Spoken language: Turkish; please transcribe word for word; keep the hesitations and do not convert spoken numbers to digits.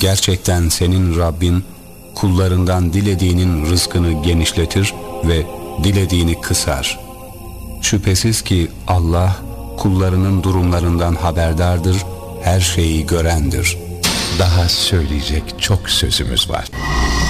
Gerçekten senin Rabbin kullarından dilediğinin rızkını genişletir ve dilediğini kısar. Şüphesiz ki Allah kullarının durumlarından haberdardır, her şeyi görendir. Daha söyleyecek çok sözümüz var.